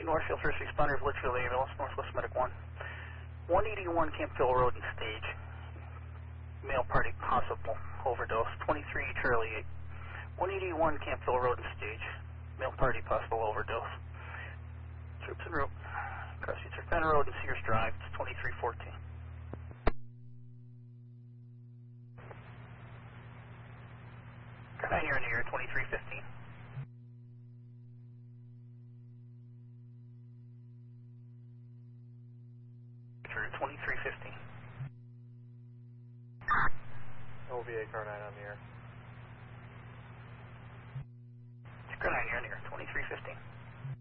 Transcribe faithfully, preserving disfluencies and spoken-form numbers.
Northfield First Responders, Litchfield Ambulance, Northwest Medic one. one eighty-one Campville Road and Stage. Male party possible overdose. twenty-three Charlie eight. one eighty-one Campville Road and Stage. Male party possible overdose. Troops en route. Cross Eastern Fenner Road and Sears Drive. It's twenty-three fourteen. nine, you're in the air, twenty-three fifteen. twenty-three fifteen. O V A car nine on the air. Car nine, you're in the air, twenty-three fifteen.